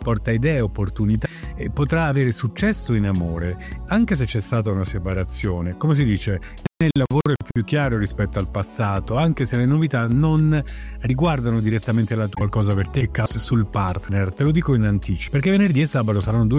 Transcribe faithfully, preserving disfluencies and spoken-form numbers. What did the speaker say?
porta idee, opportunità e potrà avere successo in amore, anche se c'è stata una separazione. Come si dice, il lavoro è più chiaro rispetto al passato, anche se le novità non riguardano direttamente la tua qualcosa per te, caso sul partner. Te lo dico in anticipo, perché venerdì e sabato saranno due